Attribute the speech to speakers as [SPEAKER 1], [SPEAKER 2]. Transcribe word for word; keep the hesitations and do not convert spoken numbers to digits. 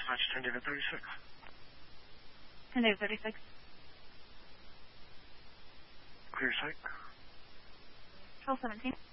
[SPEAKER 1] Dispatch ten David thirty-six.
[SPEAKER 2] ten David thirty-six.
[SPEAKER 1] Clear sight.
[SPEAKER 2] Control seventeen.